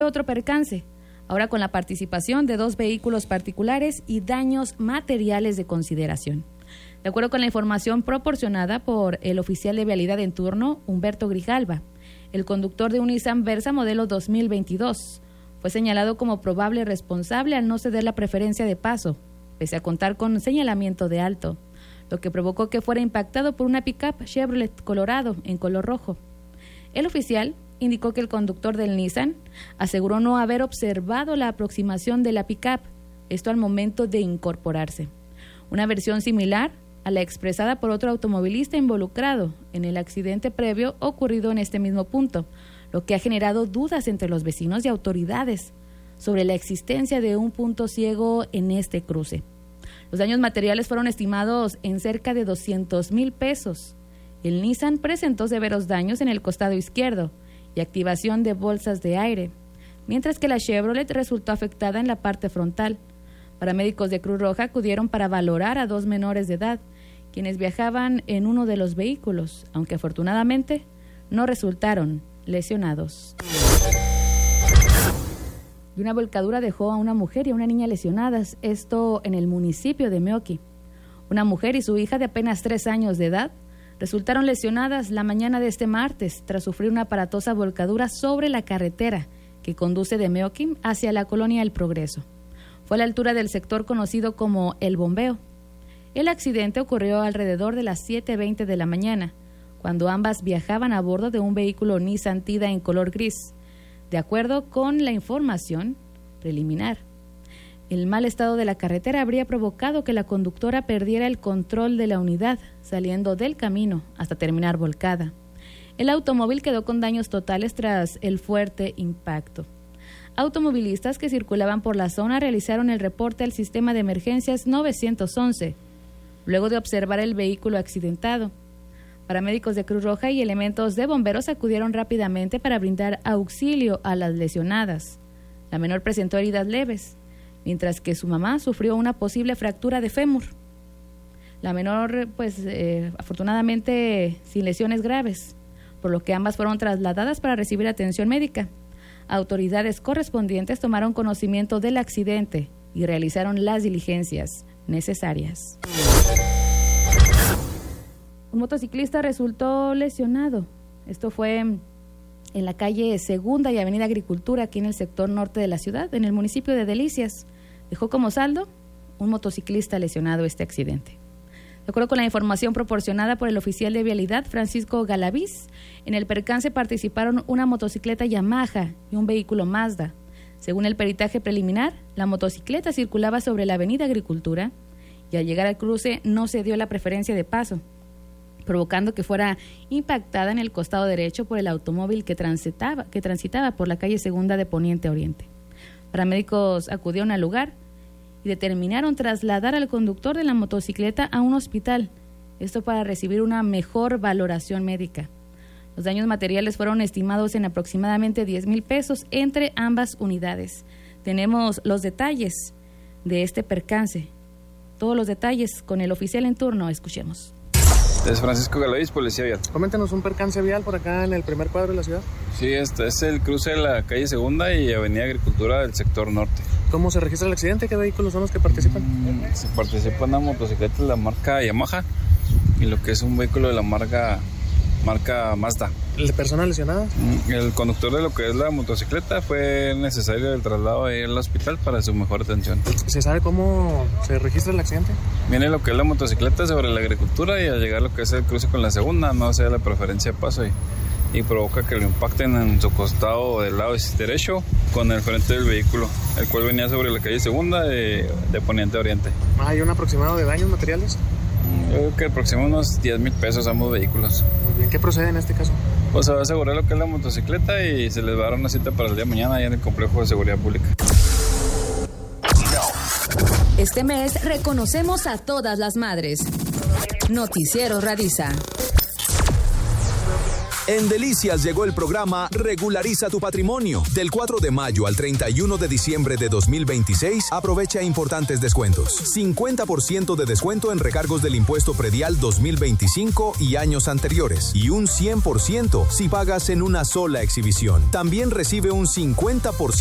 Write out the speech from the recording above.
Otro percance, ahora con la participación de 2 vehículos particulares y daños materiales de consideración. De acuerdo con la información proporcionada por el oficial de vialidad en turno, Humberto Grijalva, el conductor de un Nissan Versa modelo 2022 fue señalado como probable responsable al no ceder la preferencia de paso, pese a contar con señalamiento de alto, lo que provocó que fuera impactado por una pick-up Chevrolet Colorado en color rojo. El oficial indicó que el conductor del Nissan aseguró no haber observado la aproximación de la pick-up, esto al momento de incorporarse. Una versión similar a la expresada por otro automovilista involucrado en el accidente previo ocurrido en este mismo punto, lo que ha generado dudas entre los vecinos y autoridades sobre la existencia de un punto ciego en este cruce. Los daños materiales fueron estimados en cerca de 200,000 pesos. El Nissan presentó severos daños en el costado izquierdo y activación de bolsas de aire, mientras que la Chevrolet resultó afectada en la parte frontal. Paramédicos de Cruz Roja acudieron para valorar a 2 menores de edad, quienes viajaban en uno de los vehículos, aunque afortunadamente no resultaron lesionados. Y una volcadura dejó a una mujer y a una niña lesionadas, esto en el municipio de Meoqui. Una mujer y su hija de apenas 3 años de edad resultaron lesionadas la mañana de este martes tras sufrir una aparatosa volcadura sobre la carretera que conduce de Meoqui hacia la colonia El Progreso. Fue a la altura del sector conocido como El Bombeo. El accidente ocurrió alrededor de las 7:20 de la mañana, cuando ambas viajaban a bordo de un vehículo Nissan Tida en color gris, de acuerdo con la información preliminar. El mal estado de la carretera habría provocado que la conductora perdiera el control de la unidad, saliendo del camino hasta terminar volcada. El automóvil quedó con daños totales tras el fuerte impacto. Automovilistas que circulaban por la zona realizaron el reporte al sistema de emergencias 911, luego de observar el vehículo accidentado. Paramédicos de Cruz Roja y elementos de bomberos acudieron rápidamente para brindar auxilio a las lesionadas. La menor presentó heridas leves, mientras que su mamá sufrió una posible fractura de fémur. La menor, afortunadamente, sin lesiones graves, por lo que ambas fueron trasladadas para recibir atención médica. Autoridades correspondientes tomaron conocimiento del accidente y realizaron las diligencias necesarias. Un motociclista resultó lesionado. Esto fue en la calle Segunda y Avenida Agricultura, aquí en el sector norte de la ciudad, en el municipio de Delicias. Dejó como saldo un motociclista lesionado este accidente. De acuerdo con la información proporcionada por el oficial de vialidad, Francisco Galaviz, en el percance participaron una motocicleta Yamaha y un vehículo Mazda. Según el peritaje preliminar, la motocicleta circulaba sobre la Avenida Agricultura y al llegar al cruce no se dio la preferencia de paso, provocando que fuera impactada en el costado derecho por el automóvil que transitaba por la calle Segunda de Poniente a Oriente. Paramédicos acudieron al lugar y determinaron trasladar al conductor de la motocicleta a un hospital, esto para recibir una mejor valoración médica. Los daños materiales fueron estimados en aproximadamente 10,000 pesos entre ambas unidades. Tenemos los detalles de este percance, todos los detalles con el oficial en turno. Escuchemos. Es Francisco Galaviz, policía vial. Coméntanos un percance vial por acá en el primer cuadro de la ciudad. Sí, este es el cruce de la calle Segunda y Avenida Agricultura del sector norte. ¿Cómo se registra el accidente? ¿Qué vehículos son los que participan? Se participa una motocicleta de la marca Yamaha y lo que es un vehículo de la marca Mazda. ¿Personas lesionadas? El conductor de lo que es la motocicleta fue necesario el traslado ahí al hospital para su mejor atención. ¿Se sabe cómo se registra el accidente? Viene lo que es la motocicleta sobre la agricultura y al llegar lo que es el cruce con la Segunda no se da la preferencia de paso y provoca que lo impacten en su costado del lado derecho con el frente del vehículo, el cual venía sobre la calle Segunda de Poniente a Oriente. ¿Hay un aproximado de daños materiales? Yo creo que aproxima unos 10,000 pesos a ambos vehículos. Muy bien, ¿qué procede en este caso? Pues se va a asegurar lo que es la motocicleta y se les va a dar una cita para el día de mañana allá en el complejo de seguridad pública. Este mes reconocemos a todas las madres. Noticiero Radisa. En Delicias llegó el programa Regulariza tu Patrimonio. Del 4 de mayo al 31 de diciembre de 2026, aprovecha importantes descuentos. 50% de descuento en recargos del impuesto predial 2025 y años anteriores. Y un 100% si pagas en una sola exhibición. También recibe un 50%